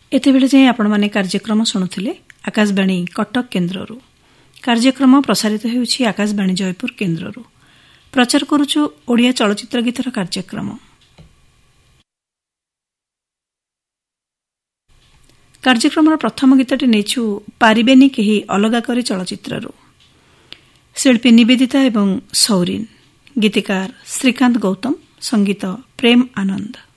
ଏତେବେଳେ ଯାଏଁ ଆପଣମାନେ କାର୍ଯ୍ୟକ୍ରମ ଶୁଣୁଥିଲେ ଆକାଶବାଣୀ କଟକ କେନ୍ଦ୍ରରୁ। କାର୍ଯ୍ୟକ୍ରମ ପ୍ରସାରିତ ହେଉଛି ଆକାଶବାଣୀ ଜୟପୁର କେନ୍ଦ୍ରରୁ। ପ୍ରଚାର କରୁଛୁ ଓଡ଼ିଆ ଚଳଚ୍ଚିତ୍ର ଗୀତର କାର୍ଯ୍ୟକ୍ରମ। କାର୍ଯ୍ୟକ୍ରମର ପ୍ରଥମ ଗୀତଟି ନେଇଛୁ ପାରିବେନି କେହି ଅଲଗା କରି ଚଳଚ୍ଚିତ୍ରରୁ। ଶିଳ୍ପୀ ନିବେଦିତା ଏବଂ ସୌରିନ୍, ଗୀତିକାର ଶ୍ରୀକାନ୍ତ ଗୌତମ, ସଙ୍ଗୀତ ପ୍ରେମ ଆନନ୍ଦ।